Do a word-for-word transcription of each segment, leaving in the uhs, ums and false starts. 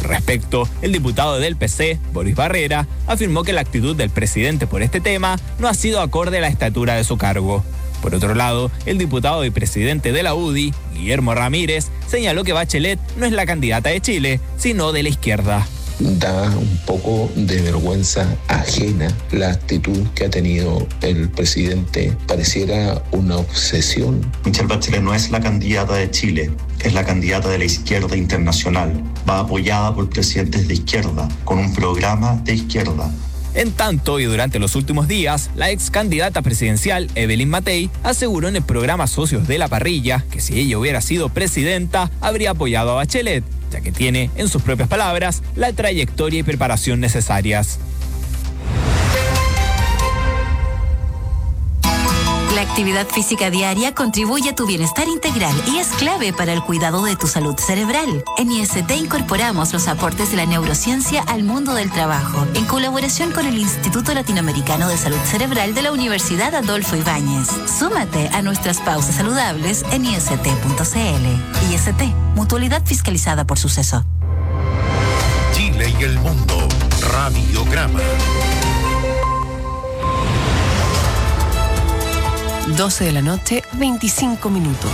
respecto, el diputado del P C, Boris Barrera, afirmó que la actitud del presidente por este tema no ha sido acorde a la estatura de su cargo. Por otro lado, el diputado y presidente de la U D I, Guillermo Ramírez, señaló que Bachelet no es la candidata de Chile, sino de la izquierda. Da un poco de vergüenza ajena la actitud que ha tenido el presidente. Pareciera una obsesión. Michelle Bachelet no es la candidata de Chile, es la candidata de la izquierda internacional. Va apoyada por presidentes de izquierda, con un programa de izquierda. En tanto, y durante los últimos días, la ex candidata presidencial Evelyn Matei aseguró en el programa Socios de la Parrilla que si ella hubiera sido presidenta, habría apoyado a Bachelet, ya que tiene, en sus propias palabras, la trayectoria y preparación necesarias. La actividad física diaria contribuye a tu bienestar integral y es clave para el cuidado de tu salud cerebral. En I S T incorporamos los aportes de la neurociencia al mundo del trabajo, en colaboración con el Instituto Latinoamericano de Salud Cerebral de la Universidad Adolfo Ibáñez. Súmate a nuestras pausas saludables en I S T punto C L. I S T, mutualidad fiscalizada por Suceso. Chile y el mundo. Radiograma. doce de la noche, veinticinco minutos.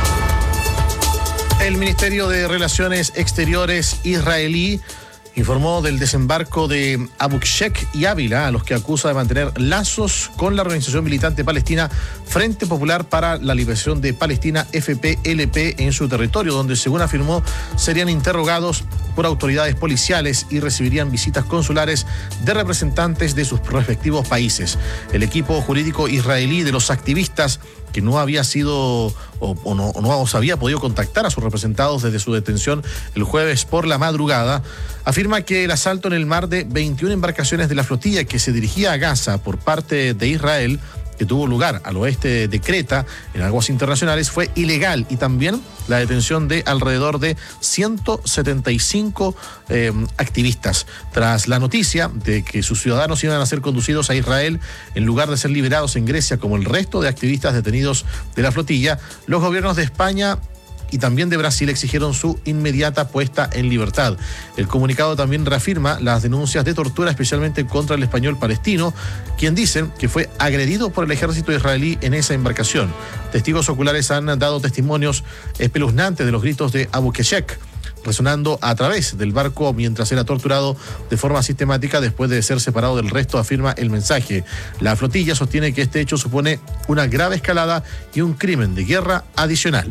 El Ministerio de Relaciones Exteriores israelí informó del desembarco de Abu Shek y Ávila, a los que acusa de mantener lazos con la organización militante palestina Frente Popular para la Liberación de Palestina, F P L P, en su territorio, donde, según afirmó, serían interrogados por autoridades policiales y recibirían visitas consulares de representantes de sus respectivos países. El equipo jurídico israelí de los activistas, que no había sido o, o, no, o no se había podido contactar a sus representados desde su detención el jueves por la madrugada, afirma que el asalto en el mar de veintiuna embarcaciones de la flotilla que se dirigía a Gaza por parte de Israel, que tuvo lugar al oeste de Creta, en aguas internacionales, fue ilegal, y también la detención de alrededor de ciento setenta y cinco eh, activistas. Tras la noticia de que sus ciudadanos iban a ser conducidos a Israel en lugar de ser liberados en Grecia como el resto de activistas detenidos de la flotilla, los gobiernos de España y también de Brasil exigieron su inmediata puesta en libertad. El comunicado también reafirma las denuncias de tortura, especialmente contra el español palestino, quien dicen que fue agredido por el ejército israelí en esa embarcación. Testigos oculares han dado testimonios espeluznantes de los gritos de Abu Shek, resonando a través del barco mientras era torturado de forma sistemática después de ser separado del resto, afirma el mensaje. La flotilla sostiene que este hecho supone una grave escalada y un crimen de guerra adicional.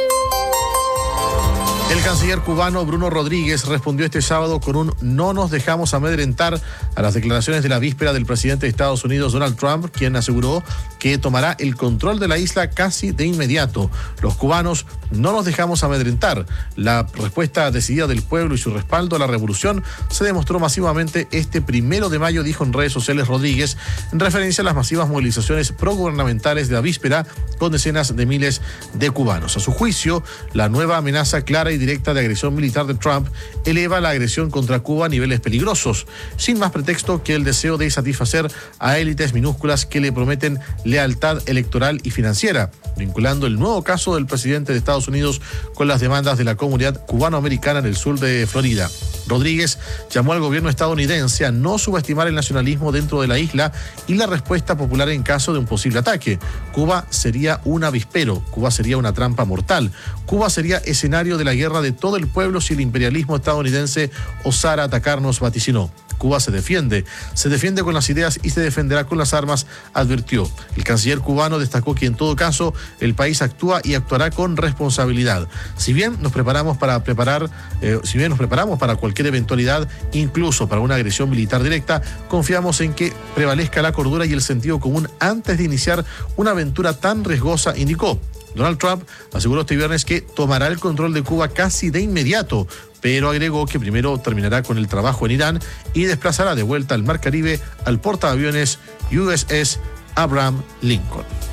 El canciller cubano Bruno Rodríguez respondió este sábado con un "no nos dejamos amedrentar" a las declaraciones de la víspera del presidente de Estados Unidos, Donald Trump, quien aseguró que tomará el control de la isla casi de inmediato. Los cubanos no nos dejamos amedrentar. La respuesta decidida del pueblo y su respaldo a la revolución se demostró masivamente este primero de mayo, dijo en redes sociales Rodríguez, en referencia a las masivas movilizaciones progubernamentales de la víspera con decenas de miles de cubanos. A su juicio, la nueva amenaza clara y directa de agresión militar de Trump eleva la agresión contra Cuba a niveles peligrosos, sin más pretexto que el deseo de satisfacer a élites minúsculas que le prometen lealtad electoral y financiera, vinculando el nuevo caso del presidente de Estados Unidos con las demandas de la comunidad cubanoamericana en el sur de Florida. Rodríguez llamó al gobierno estadounidense a no subestimar el nacionalismo dentro de la isla y la respuesta popular en caso de un posible ataque. Cuba sería un avispero, Cuba sería una trampa mortal, Cuba sería escenario de la guerra de todo el pueblo si el imperialismo estadounidense osara atacarnos, vaticinó. Cuba se defiende, se defiende con las ideas y se defenderá con las armas, advirtió. El canciller cubano destacó que en todo caso el país actúa y actuará con responsabilidad. Si bien nos preparamos para preparar, eh, si bien nos preparamos para cualquier eventualidad, incluso para una agresión militar directa, confiamos en que prevalezca la cordura y el sentido común antes de iniciar una aventura tan riesgosa, indicó. Donald Trump aseguró este viernes que tomará el control de Cuba casi de inmediato, pero agregó que primero terminará con el trabajo en Irán y desplazará de vuelta al Mar Caribe al portaaviones U S S Abraham Lincoln.